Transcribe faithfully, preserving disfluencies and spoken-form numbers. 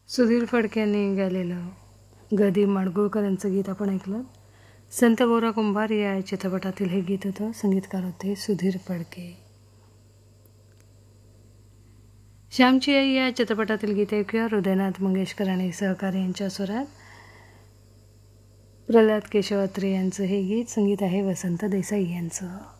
सुधीर फडके यांनी गायलेलं ग. माडगूळकर यांचं गीत आपण ऐकलं. संत गोरा कुंभार या चित्रपटातील हे गीत होतं. संगीतकार होते सुधीर फडके. श्यामची आई या चित्रपटातील गीत ऐकूया. हृदयनाथ मंगेशकर आणि सहकारी यांच्या स्वरात प्रल्हाद केशव अत्रे यांचं हे गीत. संगीत आहे वसंत देसाई यांचं.